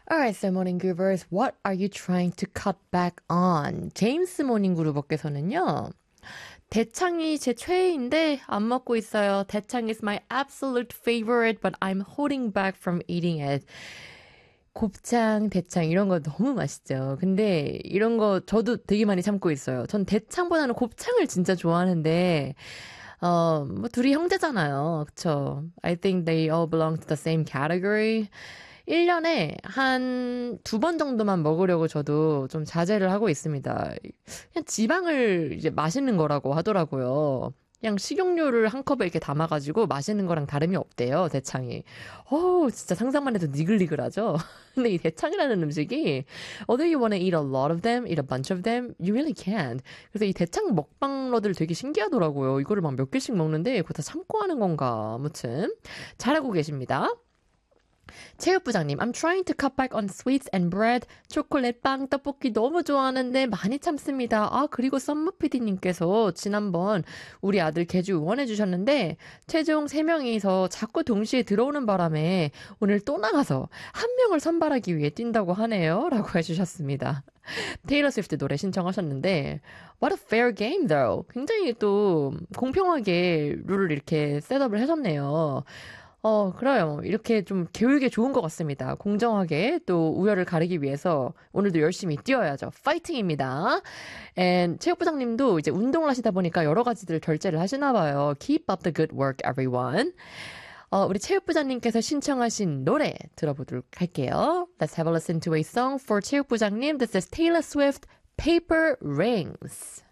Alright, so morning groovers, what are you trying to cut back on? 제임스 모닝 그루버께서는요. 대창이 제 최애인데 안 먹고 있어요. 대창 is my absolute favorite, but I'm holding back from eating it. 곱창, 대창 이런 거 너무 맛있죠. 근데 이런 거 저도 되게 많이 참고 있어요. 전 대창보다는 곱창을 진짜 좋아하는데 뭐 둘이 형제잖아요. 그쵸? I think they all belong to the same category. 1년에 한 2번 정도만 먹으려고 저도 좀 자제를 하고 있습니다. 그냥 지방을 이제 마시는 거라고 하더라고요. 그냥 식용유를 한 컵에 이렇게 담아가지고 마시는 거랑 다름이 없대요, 대창이. 진짜 상상만 해도 니글니글하죠? 근데 이 대창이라는 음식이, although you wanna eat a lot of them, eat a bunch of them, you really can't. 그래서 이 대창 먹방러들 되게 신기하더라고요. 이거를 막 몇 개씩 먹는데, 그거 다 참고 하는 건가. 아무튼, 잘하고 계십니다. 체육부장님, I'm trying to cut back on sweets and bread. 초콜릿, 빵, 떡볶이 너무 좋아하는데 많이 참습니다. 그리고 썸머피디님께서 지난번 우리 아들 개주 응원해주셨는데 최종 3명이서 자꾸 동시에 들어오는 바람에 오늘 또 나가서 한 명을 선발하기 위해 뛴다고 하네요. 라고 해주셨습니다. 테일러 스위프트 노래 신청하셨는데 What a fair game though. 굉장히 또 공평하게 룰을 이렇게 셋업을 해줬네요. 그래요. 이렇게 좀 교육에 좋은 것 같습니다. 공정하게 또 우열을 가리기 위해서 오늘도 열심히 뛰어야죠. 파이팅입니다. And 체육부장님도 이제 운동을 하시다 보니까 여러 가지들 결제를 하시나 봐요. Keep up the good work, everyone. 우리 체육부장님께서 신청하신 노래 들어보도록 할게요. Let's have a listen to a song for 체육부장님. This is Taylor Swift, Paper Rings.